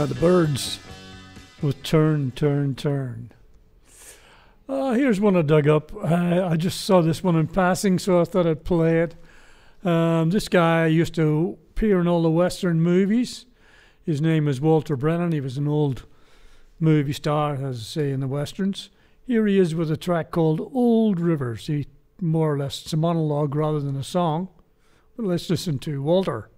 The Byrds with Turn, Turn, Turn. Here's one I dug up. I just saw this one in passing, so I thought I'd play it. This guy used to appear in all the Western movies. His name is Walter Brennan. He was an old movie star, as I say, in the Westerns. Here he is with a track called Old Rivers. More or less, it's a monologue rather than a song. But let's listen to Walter.